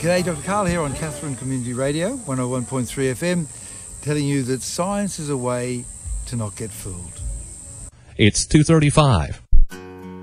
G'day, Dr. Karl here on Katherine Community Radio, 101.3 FM, telling you that science is a way to not get fooled. It's 2:35.